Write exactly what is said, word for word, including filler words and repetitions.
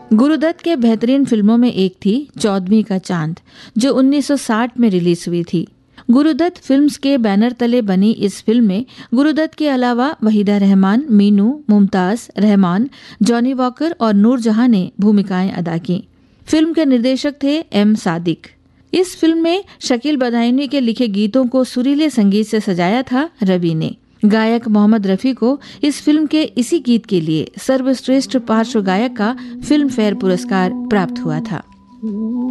गुरुदत्त के बेहतरीन फिल्मों में एक थी चौदहवीं का चांद, जो उन्नीस सौ साठ में रिलीज हुई थी। गुरुदत्त फिल्म्स के बैनर तले बनी इस फिल्म में गुरुदत्त के अलावा वहीदा रहमान, मीनू, मुमताज, रहमान, जॉनी वॉकर और नूरजहां ने भूमिकाएं अदा की। फिल्म के निर्देशक थे एम सादिक। इस फिल्म में शकील बदायूनी के लिखे गीतों को सुरीले संगीत से सजाया था रवि ने। गायक मोहम्मद रफी को इस फिल्म के इसी गीत के लिए सर्वश्रेष्ठ पार्श्व गायक का फिल्म फेयर पुरस्कार प्राप्त हुआ था।